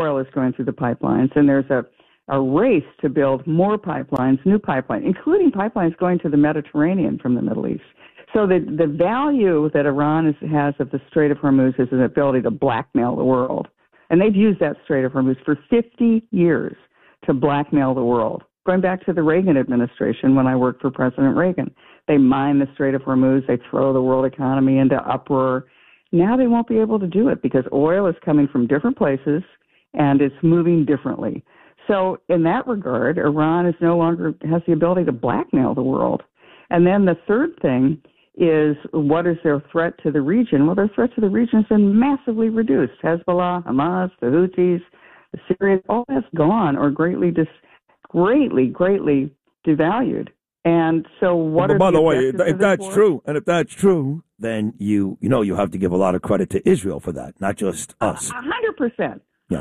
oil is going through the pipelines, and there's a race to build more pipelines, new pipelines, including pipelines going to the Mediterranean from the Middle East. So the value that Iran has of the Strait of Hormuz is an ability to blackmail the world. And they've used that Strait of Hormuz for 50 years to blackmail the world. Going back to the Reagan administration when I worked for President Reagan. They mine the Strait of Hormuz. They throw the world economy into uproar. Now they won't be able to do it because oil is coming from different places and it's moving differently. So in that regard, Iran is no longer has the ability to blackmail the world. And then the third thing is, what is their threat to the region? Well, their threat to the region has been massively reduced. Hezbollah, Hamas, the Houthis, the Syrians, all that's gone or greatly devalued. And so what are by the way, if that's true, then you have to give a lot of credit to Israel for that, not just us. 100%.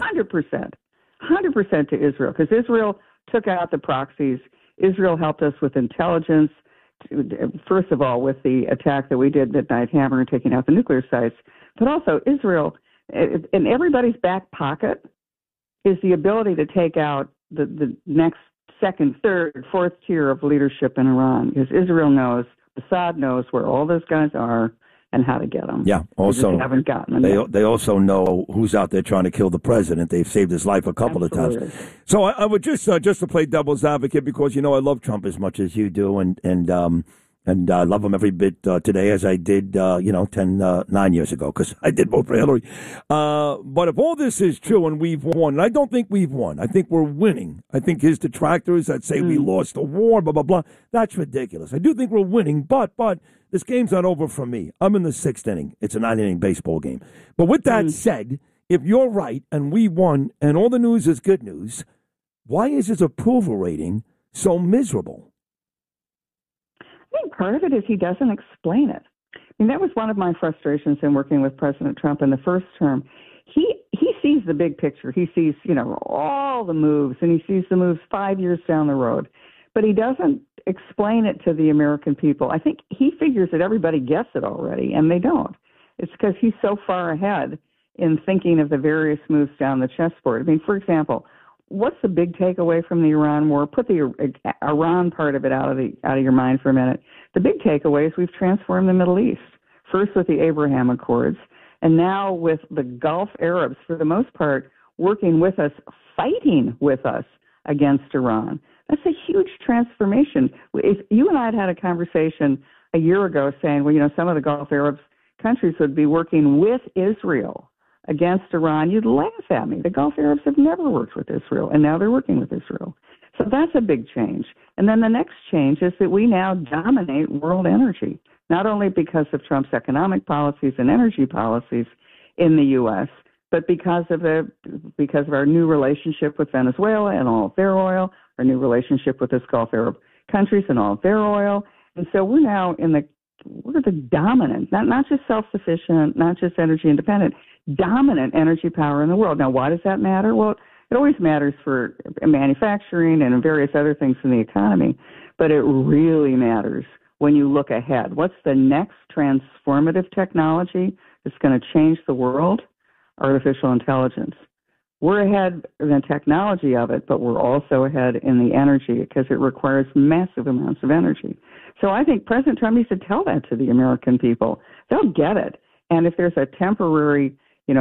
100% to Israel, because Israel took out the proxies. Israel helped us with intelligence, first of all, with the attack that we did, Midnight Hammer, taking out the nuclear sites. But also Israel, in everybody's back pocket, is the ability to take out the next second, third, fourth tier of leadership in Iran, because Israel knows, Assad knows where all those guys are and how to get them. Yeah, also, they haven't gotten them. They also know who's out there trying to kill the president. They've saved his life a couple of times. So I would just to play devil's advocate, because, I love Trump as much as you do, and I love him every bit today as I did, 9 years ago, because I did vote for Hillary. But if all this is true and we've won, and I don't think we've won, I think we're winning. I think his detractors that say we lost the war, blah, blah, blah, that's ridiculous. I do think we're winning, but this game's not over for me. I'm in the sixth inning. It's a 9-inning baseball game. But with that said, if you're right and we won and all the news is good news, why is his approval rating so miserable? I think part of it is he doesn't explain it. I mean, that was one of my frustrations in working with President Trump in the first term. He sees the big picture. He sees, all the moves, and he sees the moves 5 years down the road. But he doesn't explain it to the American people. I think he figures that everybody gets it already, and they don't. It's because he's so far ahead in thinking of the various moves down the chessboard. I mean, for example, what's the big takeaway from the Iran war? Put the Iran part of it out of your mind for a minute. The big takeaway is we've transformed the Middle East, first with the Abraham Accords, and now with the Gulf Arabs, for the most part, working with us, fighting with us against Iran. That's a huge transformation. If you and I had a conversation a year ago saying, some of the Gulf Arab countries would be working with Israel against Iran, you'd laugh at me. The Gulf Arabs have never worked with Israel, and now they're working with Israel. So that's a big change. And then the next change is that we now dominate world energy, not only because of Trump's economic policies and energy policies in the U.S., but because of our new relationship with Venezuela and all of their oil, our new relationship with the Gulf Arab countries and all of their oil. And so we're now we're the dominant, not just self-sufficient, not just energy independent, dominant energy power in the world. Now, why does that matter? Well, it always matters for manufacturing and various other things in the economy, but it really matters when you look ahead. What's the next transformative technology that's going to change the world? Artificial intelligence. We're ahead in the technology of it, but we're also ahead in the energy because it requires massive amounts of energy. So I think President Trump needs to tell that to the American people. They'll get it. And if there's a temporary,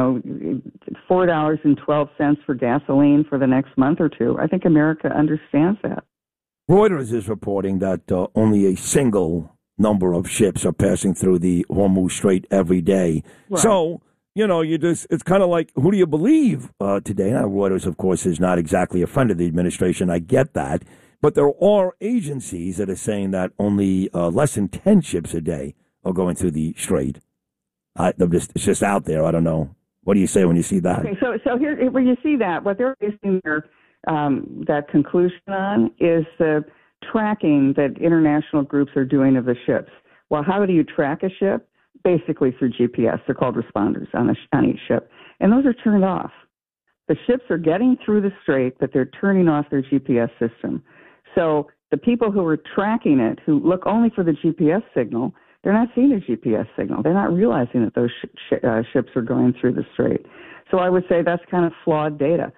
$4.12 for gasoline for the next month or two, I think America understands that. Reuters is reporting that only a single number of ships are passing through the Hormuz Strait every day. Right. So, it's kind of like, who do you believe today? Now, Reuters, of course, is not exactly a friend of the administration. I get that. But there are agencies that are saying that only less than 10 ships a day are going through the strait. It's just out there. I don't know. What do you say when you see that? Okay, so here, when you see that, what they're basing their that conclusion on is the tracking that international groups are doing of the ships. Well, how do you track a ship? Basically through GPS. They're called responders on each ship. And those are turned off. The ships are getting through the strait, but they're turning off their GPS system. So the people who are tracking it, who look only for the GPS signal, they're not seeing a GPS signal. They're not realizing that those ships are going through the strait. So I would say that's kind of flawed data.